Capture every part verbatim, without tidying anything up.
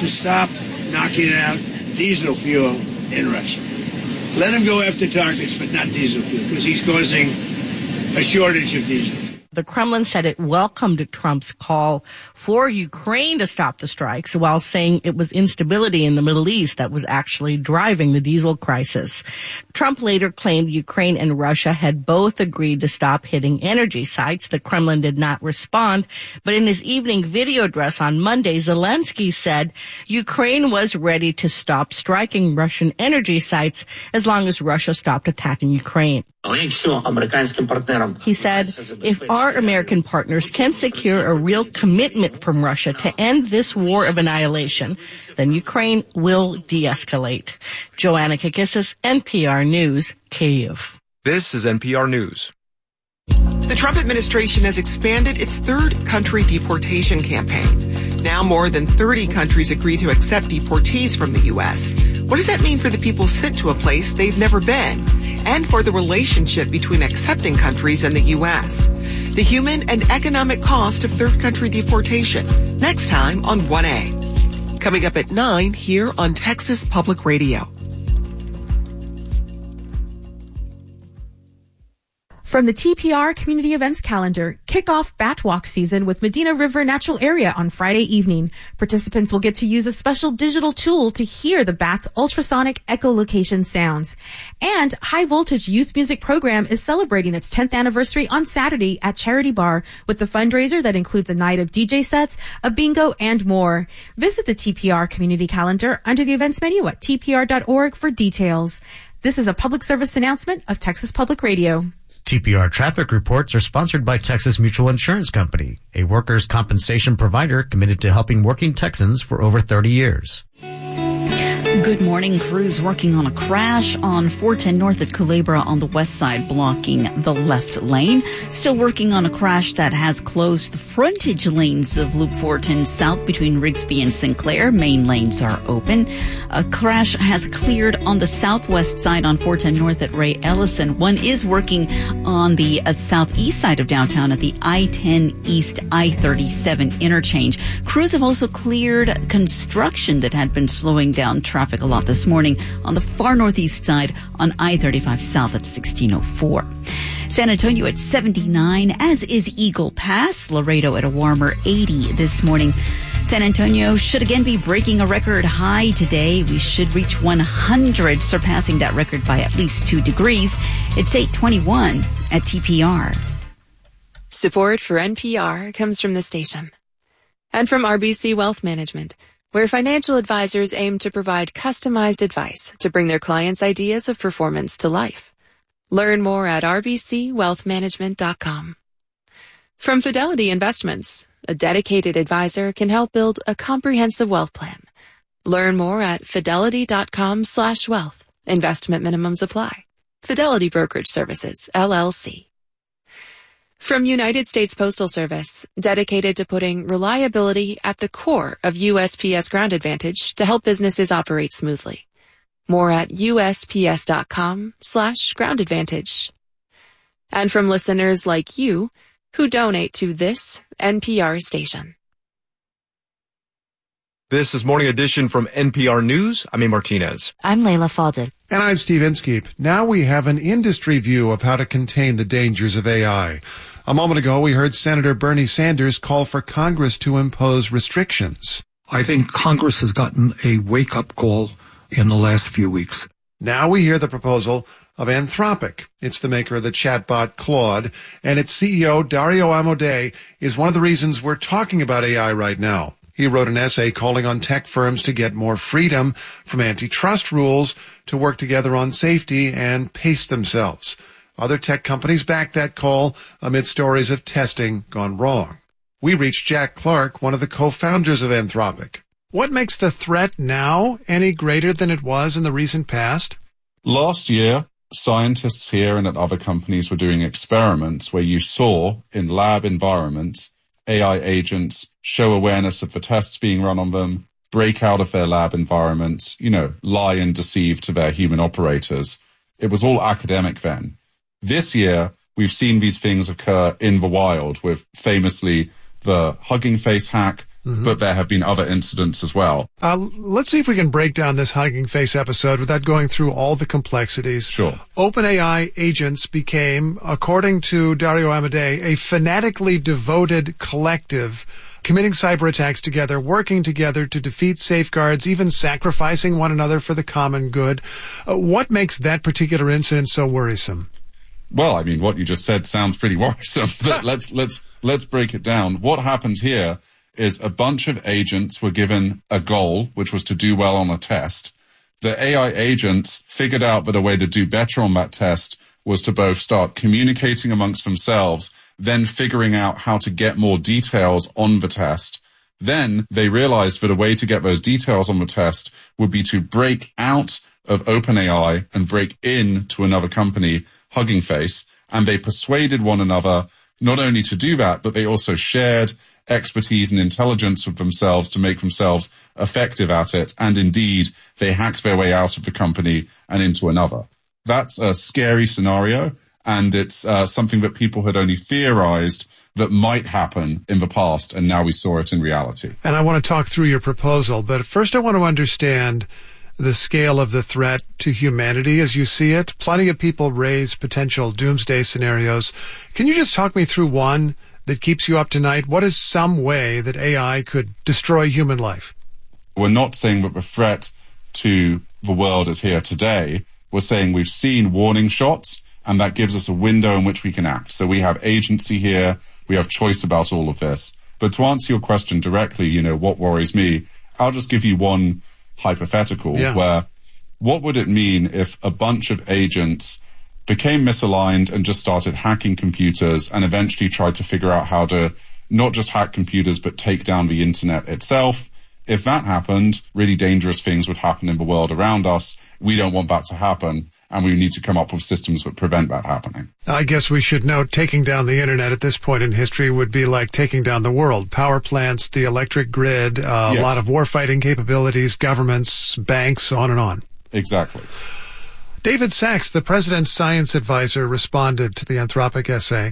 to stop knocking out diesel fuel in Russia. Let him go after targets, but not diesel fuel, because he's causing a shortage of diesel. The Kremlin said it welcomed Trump's call for Ukraine to stop the strikes, while saying it was instability in the Middle East that was actually driving the diesel crisis. Trump later claimed Ukraine and Russia had both agreed to stop hitting energy sites. The Kremlin did not respond, but in his evening video address on Monday, Zelensky said Ukraine was ready to stop striking Russian energy sites as long as Russia stopped attacking Ukraine. He said, if our American partners can secure a real commitment from Russia to end this war of annihilation, then Ukraine will de-escalate. Joanna Kakissis, N P R News, Kyiv. This is N P R News. The Trump administration has expanded its third country deportation campaign. Now more than thirty countries agree to accept deportees from the U S. What does that mean for the people sent to a place they've never been? And for the relationship between accepting countries and the U S. The human and economic cost of third country deportation. Next time on one A. Coming up at nine here on Texas Public Radio. From the T P R Community Events Calendar, kick off Bat Walk season with Medina River Natural Area on Friday evening. Participants will get to use a special digital tool to hear the bats' ultrasonic echolocation sounds. And High Voltage Youth Music Program is celebrating its tenth anniversary on Saturday at Charity Bar with the fundraiser that includes a night of D J sets, a bingo, and more. Visit the T P R Community Calendar under the events menu at T P R dot org for details. This is a public service announcement of Texas Public Radio. T P R traffic reports are sponsored by Texas Mutual Insurance Company, a workers' compensation provider committed to helping working Texans for over thirty years. Good morning. Crews working on a crash on four ten North at Culebra on the west side, blocking the left lane. Still working on a crash that has closed the frontage lanes of Loop four ten South between Rigsby and Sinclair. Main lanes are open. A crash has cleared on the southwest side on four ten North at Ray Ellison. One is working on the uh, southeast side of downtown at the I ten East I thirty-seven interchange. Crews have also cleared construction that had been slowing down traffic a lot this morning on the far northeast side on I thirty-five South at sixteen oh four. San Antonio at seventy-nine, as is Eagle Pass. Laredo at a warmer eighty this morning. San Antonio should again be breaking a record high today. We should reach one hundred, surpassing that record by at least two degrees. It's eight twenty-one at T P R. Support for N P R comes from the station and from R B C Wealth Management, where financial advisors aim to provide customized advice to bring their clients' ideas of performance to life. Learn more at r b c wealth management dot com. From Fidelity Investments, a dedicated advisor can help build a comprehensive wealth plan. Learn more at fidelity dot com slash wealth. Investment minimums apply. Fidelity Brokerage Services, L L C. From United States Postal Service, dedicated to putting reliability at the core of U S P S Ground Advantage to help businesses operate smoothly. More at U S P S dot com slash ground advantage. And from listeners like you who donate to this N P R station. This is Morning Edition from N P R News. I'm A. Martinez. I'm Layla Fadel. And I'm Steve Inskeep. Now we have an industry view of how to contain the dangers of A I. A moment ago, we heard Senator Bernie Sanders call for Congress to impose restrictions. I think Congress has gotten a wake-up call in the last few weeks. Now we hear the proposal of Anthropic. It's the maker of the chatbot Claude, and its C E O, Dario Amodei, is one of the reasons we're talking about A I right now. He wrote an essay calling on tech firms to get more freedom from antitrust rules to work together on safety and pace themselves. Other tech companies backed that call amid stories of testing gone wrong. We reached Jack Clark, one of the co-founders of Anthropic. What makes the threat now any greater than it was in the recent past? Last year, scientists here and at other companies were doing experiments where you saw, in lab environments, A I agents show awareness of the tests being run on them, break out of their lab environments, you know, lie and deceive to their human operators. It was all academic then. This year, we've seen these things occur in the wild with famously the Hugging Face hack Mm-hmm. but there have been other incidents as well. Uh, let's see if we can break down this Hugging Face episode without going through all the complexities. Sure. OpenAI agents became, according to Dario Amodei, a fanatically devoted collective committing cyber attacks together, working together to defeat safeguards, even sacrificing one another for the common good. Uh, what makes that particular incident so worrisome? Well, I mean, what you just said sounds pretty worrisome, but let's, let's, let's break it down. What happened here is a bunch of agents were given a goal, which was to do well on a test. The A I agents figured out that a way to do better on that test was to both start communicating amongst themselves, then figuring out how to get more details on the test. Then they realized that a way to get those details on the test would be to break out of OpenAI and break into another company, Hugging Face, and they persuaded one another not only to do that, but they also shared expertise and intelligence with themselves to make themselves effective at it. And indeed, they hacked their way out of the company and into another. That's a scary scenario. And it's uh, something that people had only theorized that might happen in the past. And now we saw it in reality. And I want to talk through your proposal. But first, I want to understand the scale of the threat to humanity as you see it. Plenty of people raise potential doomsday scenarios. Can you just talk me through one that keeps you up tonight? What is some way that A I could destroy human life? We're not saying that the threat to the world is here today. We're saying we've seen warning shots, and that gives us a window in which we can act. So we have agency here. We have choice about all of this. But to answer your question directly, you know, what worries me, I'll just give you one hypothetical yeah. where what would it mean if a bunch of agents became misaligned and just started hacking computers and eventually tried to figure out how to not just hack computers, but take down the internet itself? If that happened, really dangerous things would happen in the world around us. We don't want that to happen, and we need to come up with systems that prevent that happening. I guess we should note taking down the internet at this point in history would be like taking down the world. Power plants, the electric grid, uh, yes. a lot of warfighting capabilities, governments, banks, on and on. Exactly. David Sachs, the president's science advisor, responded to the Anthropic essay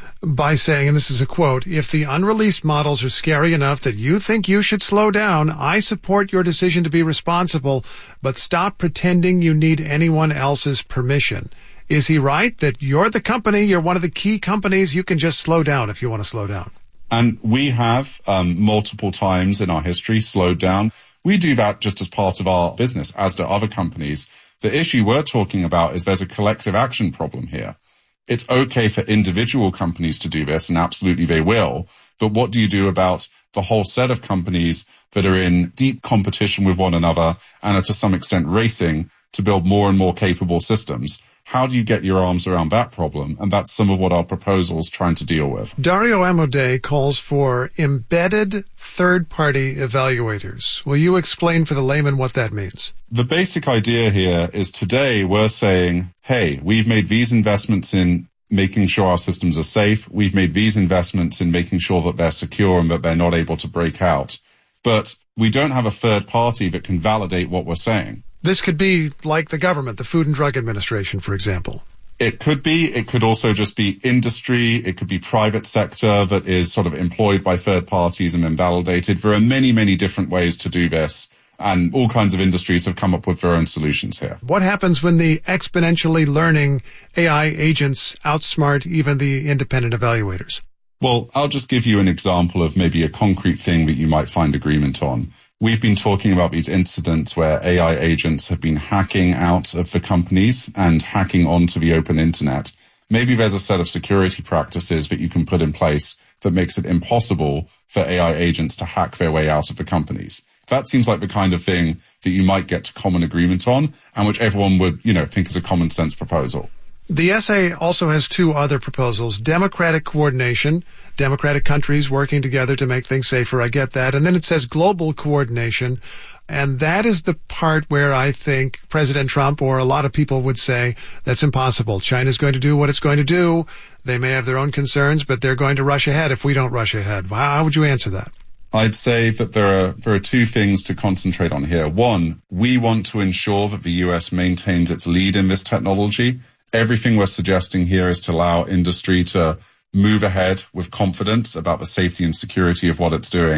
by saying, and this is a quote, "If the unreleased models are scary enough that you think you should slow down, I support your decision to be responsible, but stop pretending you need anyone else's permission." Is he right that you're the company, you're one of the key companies, you can just slow down if you want to slow down? And we have um, multiple times in our history slowed down. We do that just as part of our business, as do other companies. The issue we're talking about is there's a collective action problem here. It's okay for individual companies to do this, and absolutely they will. But what do you do about the whole set of companies that are in deep competition with one another and are to some extent racing to build more and more capable systems? How do you get your arms around that problem? And that's some of what our proposal's trying to deal with. Dario Amodei calls for embedded third-party evaluators. Will you explain for the layman what that means? The basic idea here is today we're saying, hey, we've made these investments in making sure our systems are safe. We've made these investments in making sure that they're secure and that they're not able to break out. But we don't have a third party that can validate what we're saying. This could be like the government, the Food and Drug Administration, for example. It could be. It could also just be industry. It could be private sector that is sort of employed by third parties and then validated. There are many, many different ways to do this, and all kinds of industries have come up with their own solutions here. What happens when the exponentially learning A I agents outsmart even the independent evaluators? Well, I'll just give you an example of maybe a concrete thing that you might find agreement on. We've been talking about these incidents where A I agents have been hacking out of the companies and hacking onto the open internet. Maybe there's a set of security practices that you can put in place that makes it impossible for A I agents to hack their way out of the companies. That seems like the kind of thing that you might get to common agreement on, and which everyone would, you know, think is a common sense proposal. The essay also has two other proposals: democratic coordination, democratic countries working together to make things safer. I get that. And then it says global coordination. And that is the part where I think President Trump or a lot of people would say that's impossible. China's going to do what it's going to do. They may have their own concerns, but they're going to rush ahead if we don't rush ahead. How would you answer that? I'd say that there are, there are two things to concentrate on here. One, we want to ensure that the U S maintains its lead in this technology. Everything we're suggesting here is to allow industry to move ahead with confidence about the safety and security of what it's doing.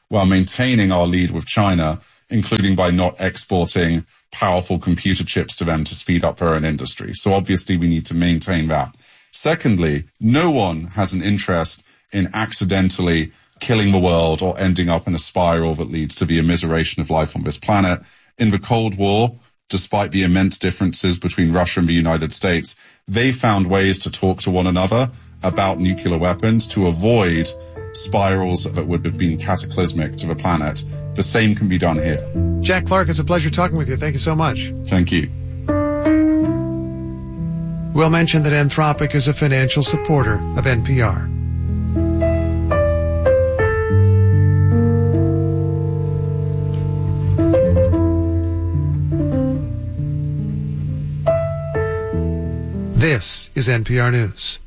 while maintaining our lead with China, including by not exporting powerful computer chips to them to speed up their own industry. So obviously we need to maintain that. Secondly, no one has an interest in accidentally killing the world or ending up in a spiral that leads to the immiseration of life on this planet. In the Cold War, despite the immense differences between Russia and the United States, they found ways to talk to one another about nuclear weapons to avoid spirals that would have been cataclysmic to the planet. The same can be done here. Jack Clark, it's a pleasure talking with you. Thank you so much. Thank you. We'll mention that Anthropic is a financial supporter of N P R. This is N P R News.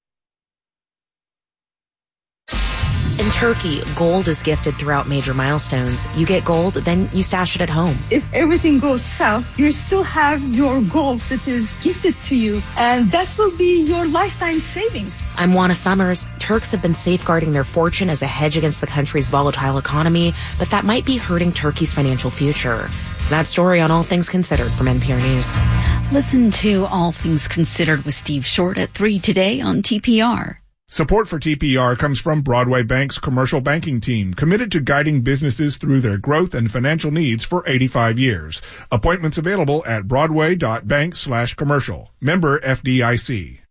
In Turkey, gold is gifted throughout major milestones. You get gold, then you stash it at home. If everything goes south, you still have your gold that is gifted to you, and that will be your lifetime savings. I'm Juana Summers. Turks have been safeguarding their fortune as a hedge against the country's volatile economy, but that might be hurting Turkey's financial future. That story on All Things Considered from N P R News. Listen to All Things Considered with Steve Short at three today on T P R. Support for T P R comes from Broadway Bank's commercial banking team, committed to guiding businesses through their growth and financial needs for eighty-five years. Appointments available at broadway dot bank slash commercial. Member F D I C.